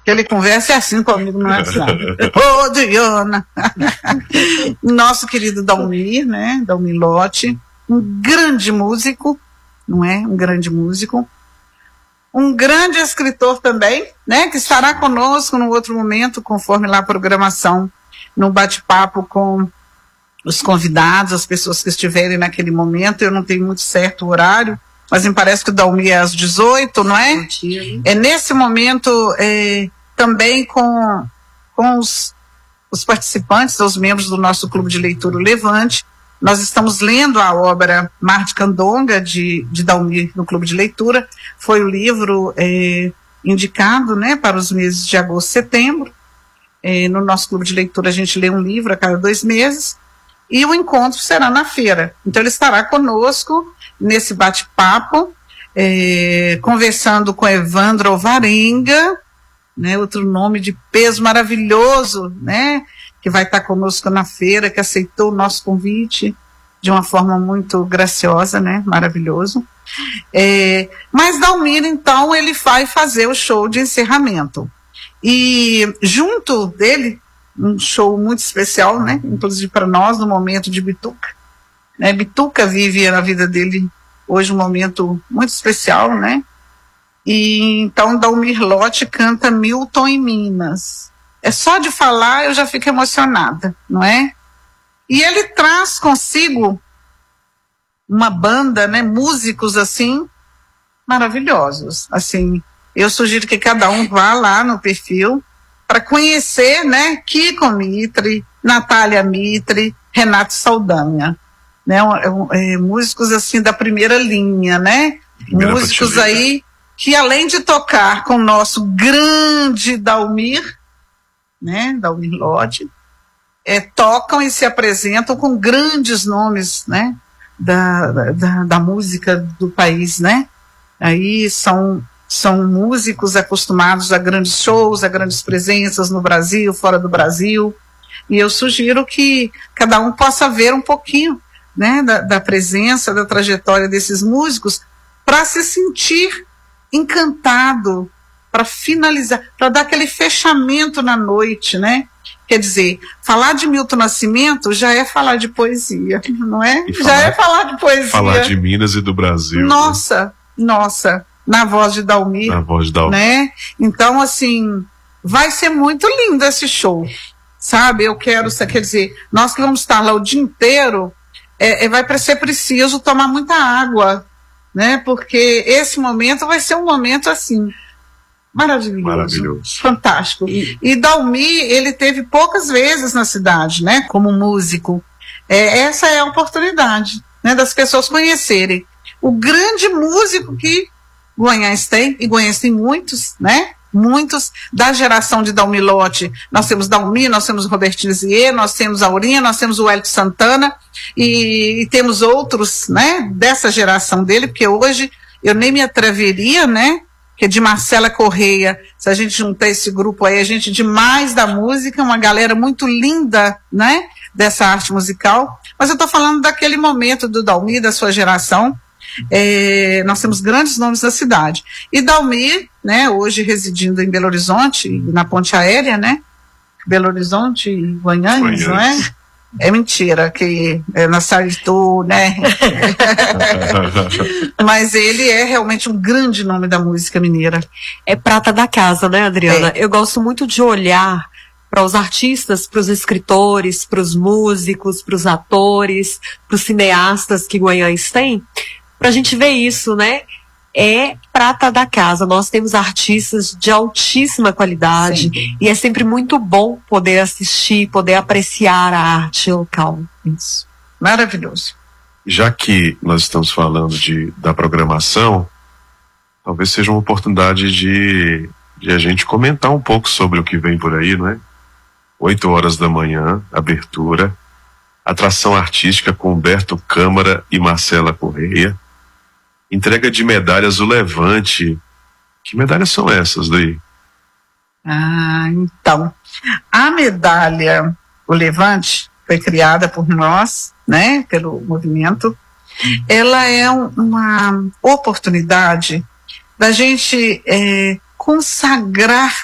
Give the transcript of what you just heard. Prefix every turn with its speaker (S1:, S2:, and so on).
S1: Que ele conversa assim comigo no WhatsApp. Ô, Diana! Nosso querido Dalmir, né? Dalmir Lotti, um grande músico, não é? Um grande músico. Um grande escritor também, né? Que estará conosco num outro momento, conforme lá a programação, num bate-papo com os convidados, as pessoas que estiverem naquele momento. Eu não tenho muito certo o horário, mas me parece que o Dalmir é às 18, não é? É nesse momento, também com os participantes, os membros do nosso Clube de Leitura Levante. Nós estamos lendo a obra Mar de Candonga, de Dalmir, no Clube de Leitura. Foi o livro indicado, né, para os meses de agosto e setembro. No nosso Clube de Leitura a gente lê um livro a cada 2 meses. E o encontro será na feira. Então ele estará conosco nesse bate-papo, conversando com Evandro Alvarenga, né, outro nome de peso maravilhoso, né, que vai estar conosco na feira, que aceitou o nosso convite de uma forma muito graciosa, né, maravilhoso. Mas Dalmir, então, ele vai fazer o show de encerramento. E junto dele, um show muito especial, né, inclusive para nós, no momento de Bituca. Né, Bituca vive na vida dele hoje um momento muito especial, né? E então Dalmir Lotti canta Milton em Minas. É só de falar eu já fico emocionada, não é? E ele traz consigo uma banda, né, músicos assim maravilhosos. Assim, eu sugiro que cada um vá lá no perfil para conhecer, né, Kiko Mitre, Natália Mitre, Renato Saldanha, né? Músicos assim da primeira linha, né? Músicos aí que, além de tocar com o nosso grande Dalmir, né, Dalmir Lotti, tocam e se apresentam com grandes nomes, né, da música do país, né? Aí são músicos acostumados a grandes shows, a grandes presenças no Brasil, fora do Brasil, e eu sugiro que cada um possa ver um pouquinho, né, da presença, da trajetória desses músicos, para se sentir encantado, para finalizar, para dar aquele fechamento na noite, né? Quer dizer, falar de Milton Nascimento já é falar de poesia, não é? Já é falar de poesia.
S2: Falar de Minas e do Brasil.
S1: Nossa, na voz de Dalmir.
S2: Na voz de Dalmir.
S1: Né? Então, assim, vai ser muito lindo esse show, sabe? Quer dizer, nós que vamos estar lá o dia inteiro, vai ser preciso tomar muita água, né? Porque esse momento vai ser um momento assim maravilhoso. Fantástico. E Dalmir, ele teve poucas vezes na cidade, né, como músico. Essa é a oportunidade, né, das pessoas conhecerem o grande músico que Guanhães tem, e Guanhães tem muitos, né, muitos da geração de Dalmir Lotti. Nós temos Dalmir, nós temos Robertinho Zier, nós temos Aurinha, nós temos o Wellington Santana, e temos outros, né, dessa geração dele, porque hoje eu nem me atreveria, né, que de Marcela Correia, se a gente juntar esse grupo aí, a gente demais da música, uma galera muito linda, né, dessa arte musical. Mas eu estou falando daquele momento do Dalmir, da sua geração. Nós temos grandes nomes da cidade. E Dalmir, né, hoje residindo em Belo Horizonte, na ponte aérea, né, Belo Horizonte e Guanhães, não é? É mentira, que é na Sartu, né? Mas ele é realmente um grande nome da música mineira.
S3: É prata da casa, né, Adriana? Eu gosto muito de olhar para os artistas, para os escritores, para os músicos, para os atores, para os cineastas que Guanhães tem, para a gente ver isso, né? É prata da casa. Nós temos artistas de altíssima qualidade. Sim. E é sempre muito bom poder assistir, poder apreciar a arte local.
S1: Isso. Maravilhoso.
S2: Já que nós estamos falando da programação, talvez seja uma oportunidade de a gente comentar um pouco sobre o que vem por aí, não é? 8 horas da manhã, abertura, atração artística com Humberto Câmara e Marcela Correia. Entrega de medalhas o Levante. Que medalhas são essas daí?
S1: Então, a medalha o Levante foi criada por nós, né, pelo movimento. Ela é uma oportunidade da gente consagrar